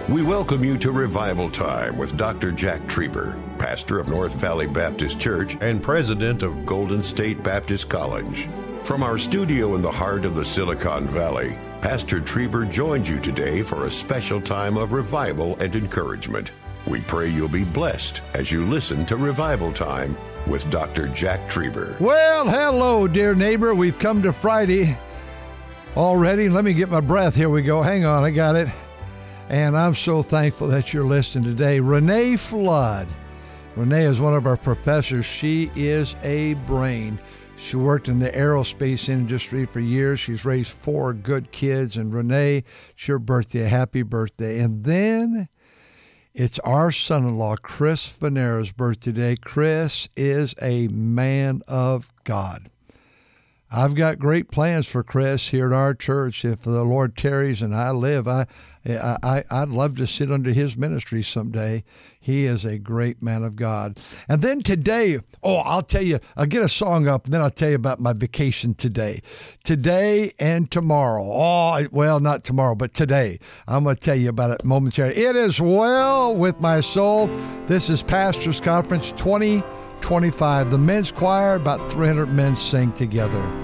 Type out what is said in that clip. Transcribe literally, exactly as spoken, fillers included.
We welcome you to Revival Time with Doctor Jack Trieber, pastor of North Valley Baptist Church and president of Golden State Baptist College. From our studio in the heart of the Silicon Valley, Pastor Trieber joins you today for a special time of revival and encouragement. We pray you'll be blessed as you listen to Revival Time with Doctor Jack Trieber. Well, hello, dear neighbor. We've come to Friday already. Let me get my breath. Here we go. Hang on, I got it. And I'm so thankful that you're listening today. Renee Flood. Renee is one of our professors. She is a brain. She worked in the aerospace industry for years. She's raised four good kids. And Renee, it's your birthday. Happy birthday. And then it's our son-in-law, Chris Venera's birthday today. Chris is a man of God. I've got great plans for Chris here at our church. If the Lord tarries and I live, I, I, I'd love to sit under his ministry someday. He is a great man of God. And then today, oh, I'll tell you, I'll get a song up, and then I'll tell you about my vacation today. Today and tomorrow. Oh, well, not tomorrow, but today. I'm going to tell you about it momentarily. It is well with my soul. This is Pastors Conference twenty twenty-five. The men's choir, about three hundred men sing together.